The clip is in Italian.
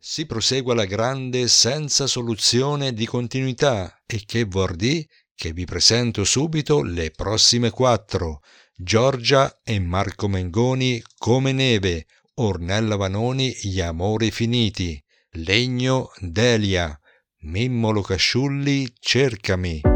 si prosegue alla grande senza soluzione di continuità, e che vuol dire che vi presento subito le prossime 4: Giorgia e Marco Mengoni come neve, Ornella Vanoni Gli amori finiti, Legno Delia, Mimmo Locasciulli Cercami.